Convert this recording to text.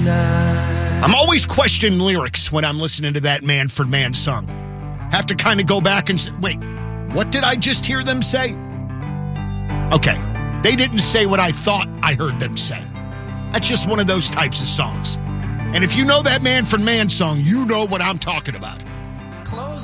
I'm always questioning lyrics when I'm listening to that Manfred Mann song. Have to kind of go back and say, wait, what did I just hear them say? Okay, they didn't say what I thought I heard them say. That's just one of those types of songs. And if you know that Manfred Mann song, you know what I'm talking about.